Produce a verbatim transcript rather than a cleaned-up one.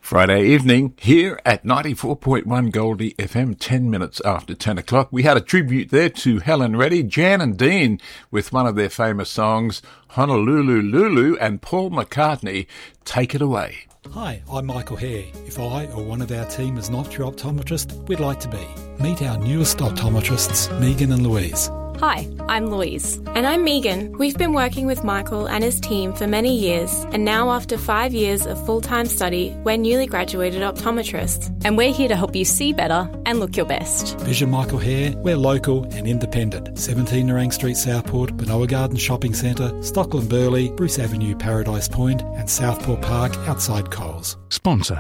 Friday evening here at ninety-four point one Goldie F M, ten minutes after ten o'clock. We had a tribute there to Helen Reddy, Jan and Dean with one of their famous songs, Honolulu Lulu, and Paul McCartney, Take It Away. Hi, I'm Michael Hare. If I or one of our team is not your optometrist, we'd like to be. Meet our newest optometrists, Megan and Louise. Hi, I'm Louise. And I'm Megan. We've been working with Michael and his team for many years, and now after five years of full-time study, we're newly graduated optometrists. And we're here to help you see better and look your best. Vision Michael Hare, we're local and independent. seventeen Nerang Street, Southport, Benoa Garden Shopping Centre, Stockland Burley, Bruce Avenue, Paradise Point, and Southport Park outside Coles. Sponsor